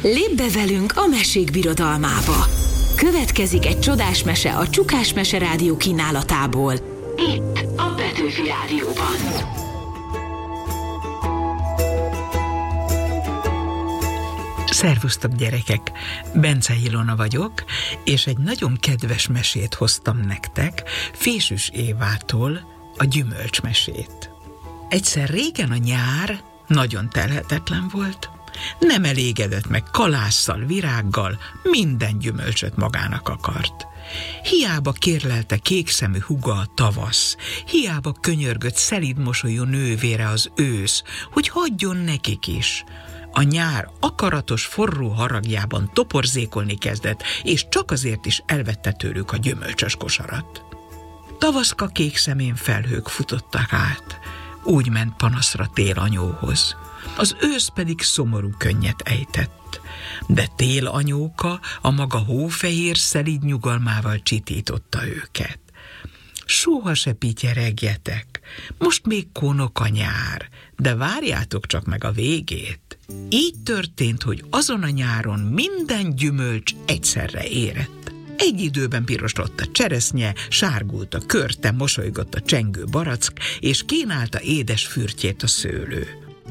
Lépj be velünk a mesék birodalmába! Következik egy csodás mese a Csukás Mese Rádió kínálatából. Itt a Petőfi Rádióban. Szervusztok, gyerekek! Bence Ilona vagyok, és egy nagyon kedves mesét hoztam nektek, Fésűs Évától, a gyümölcsmesét. Egyszer régen a nyár nagyon telhetetlen volt, nem elégedett meg kalásszal, virággal, minden gyümölcsöt magának akart. Hiába kérlelte kékszemű húga a tavasz, hiába könyörgött szelíd mosolyú nővére az ősz, hogy hagyjon nekik is. A nyár akaratos, forró haragjában toporzékolni kezdett, és csak azért is elvette tőlük a gyümölcsös kosarat. Tavaszka kék szemén felhők futottak át, úgy ment panaszra télanyóhoz. Az ősz pedig szomorú könnyet ejtett, de télanyóka a maga hófehér szelíd nyugalmával csitította őket. Soha se pityeregjetek, most még konok a nyár, de várjátok csak meg a végét. Így történt, hogy azon a nyáron minden gyümölcs egyszerre érett. Egy időben pirosodott a cseresznye, sárgult a körte, mosolygott a csengő barack, és kínálta édes fürtjét a szőlő.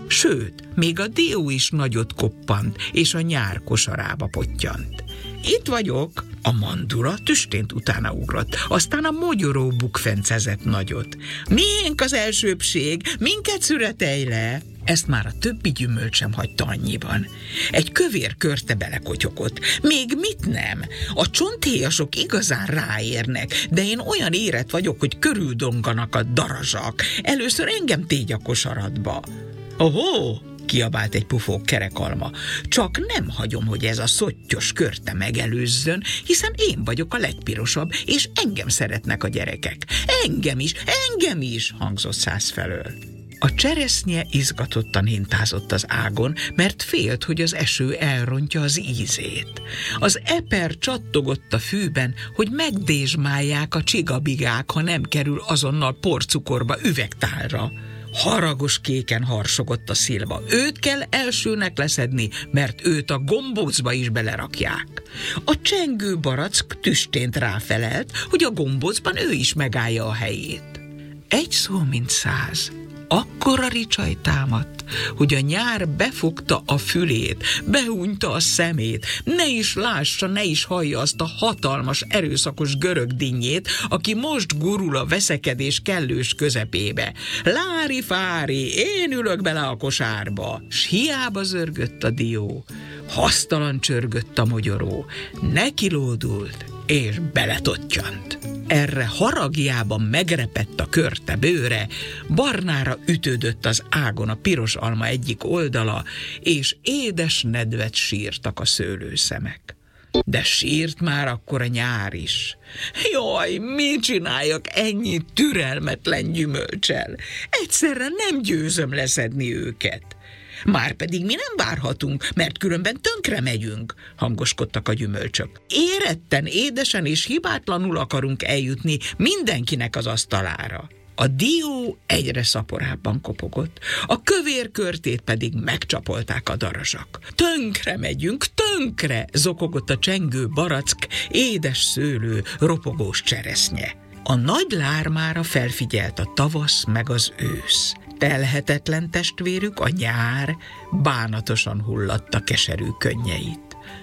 Sőt, még a dió is nagyot koppant, és a nyár kosarába pottyant. Itt vagyok! A mandula tüstént utána ugrott, aztán a mogyoró bukfencezett nagyot. Miénk az elsőbbség, minket szüretelj le! Ezt már a többi gyümölcs sem hagyta annyiban. Egy kövér körte belekotyogott. Még mit nem? A csonthéjasok igazán ráérnek, de én olyan érett vagyok, hogy körüldonganak a darazsak. Először engem tégy a kosaratba. Ohó! Kiabált egy pufók kerekalma. Csak nem hagyom, hogy ez a szottyos körte megelőzzön, hiszen én vagyok a legpirosabb, és engem szeretnek a gyerekek. Engem is, hangzott százfelől. A cseresznye izgatottan hintázott az ágon, mert félt, hogy az eső elrontja az ízét. Az eper csattogott a fűben, hogy megdézsmálják a csigabigák, ha nem kerül azonnal porcukorba üvegtálra. Haragos kéken harsogott a szilva. Őt kell elsőnek leszedni, mert őt a gombócba is belerakják. A csengő barack tüstént ráfelelt, hogy a gombócban ő is megállja a helyét. Egy szó mint száz. Akkora ricsaj támadt, hogy a nyár befogta a fülét, behúnyta a szemét, ne is lássa, ne is hallja azt a hatalmas, erőszakos görög dinnyét, aki most gurul a veszekedés kellős közepébe. Lári-fári, én ülök bele a kosárba, s hiába zörgött a dió, hasztalan csörgött a mogyoró, nekilódult és beletottyant. Erre haragjában megrepett a körte bőre, barnára ütődött az ágon a piros alma egyik oldala, és édes nedvet sírtak a szőlőszemek. De sírt már akkor a nyár is. Jaj, mit csináljak ennyi türelmetlen gyümölccsel? Egyszerre nem győzöm leszedni őket. Márpedig mi nem várhatunk, mert különben tönkre megyünk, hangoskodtak a gyümölcsök. Éretten, édesen és hibátlanul akarunk eljutni mindenkinek az asztalára. A dió egyre szaporábban kopogott, a kövér körtét pedig megcsapolták a darazsak. Tönkre megyünk, tönkre, zokogott a csengő barack, édes szőlő, ropogós cseresznye. A nagy lármára felfigyelt a tavasz meg az ősz. Telhetetlen testvérük, a nyár bánatosan hullatta keserű könnyeit.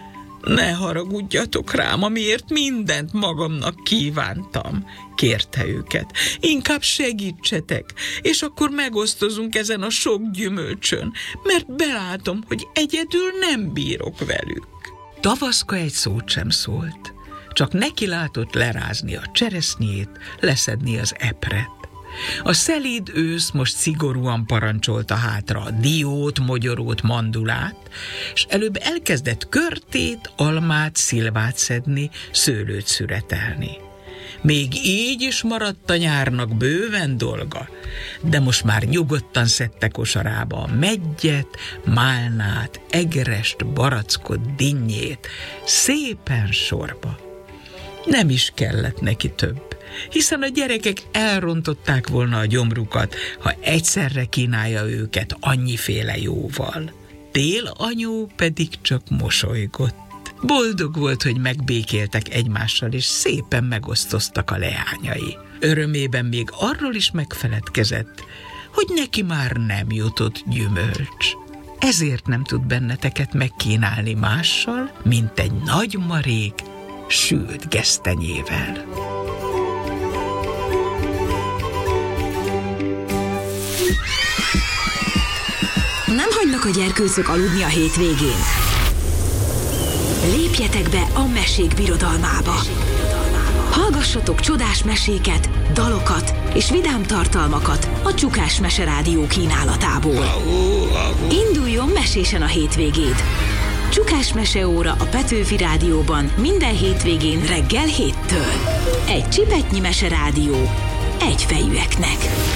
Ne haragudjatok rám, amiért mindent magamnak kívántam, kérte őket. Inkább segítsetek, és akkor megosztozunk ezen a sok gyümölcsön, mert belátom, hogy egyedül nem bírok velük. Tavaszka egy szót sem szólt, csak neki látott lerázni a cseresznyét, leszedni az epret. A szelíd ősz most szigorúan parancsolta hátra a diót, mogyorót, mandulát, és előbb elkezdett körtét, almát, szilvát szedni, szőlőt szüretelni. Még így is maradt a nyárnak bőven dolga, de most már nyugodtan szedte kosarába a meggyet, málnát, egrest, barackot, dinnyét, szépen sorba. Nem is kellett neki több, hiszen a gyerekek elrontották volna a gyomrukat, ha egyszerre kínálja őket annyiféle jóval. Délanyu pedig csak mosolygott. Boldog volt, hogy megbékéltek egymással, és szépen megosztoztak a leányai. Örömében még arról is megfeledkezett, hogy neki már nem jutott gyümölcs. Ezért nem tud benneteket megkínálni mással, mint egy nagy marék sült gesztenyével. Nem hagynak a gyerkőcök aludni a hétvégén? Lépjetek be a mesék birodalmába! Hallgassatok csodás meséket, dalokat és vidám tartalmakat a Csukás Mese Rádió kínálatából. Induljon mesésen a hétvégéd! Csukás Meseóra a Petőfi Rádióban minden hétvégén reggel 7-től. Egy csipetnyi meserádió egyfejűeknek.